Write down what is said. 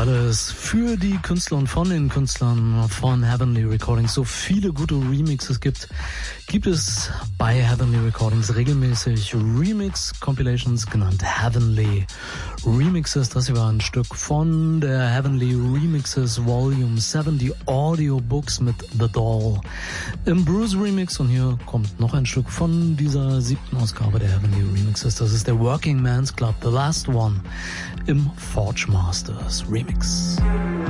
alles für die Künstler und von den Künstlern von Heavenly Recordings. So viele gute Remixes gibt es bei Heavenly Recordings regelmäßig Remix-Compilations, genannt Heavenly Remixes. Das hier war ein Stück von der Heavenly Remixes Volume 7, die Audiobooks mit The Doll im Bruce Remix. Und hier kommt noch ein Stück von dieser 7. Ausgabe der Heavenly Remixes. Das ist der Working Man's Club, The Last One im Forge Masters Remix.